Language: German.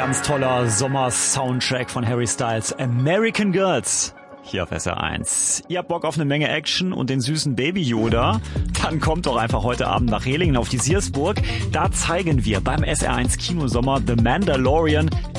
Ganz toller Sommer-Soundtrack von Harry Styles. American Girls. Hier auf SR1. Ihr habt Bock auf eine Menge Action und den süßen Baby Yoda? Dann kommt doch einfach heute Abend nach Helingen auf die Siersburg. Da zeigen wir beim SR1 Kinosommer The Mandalorian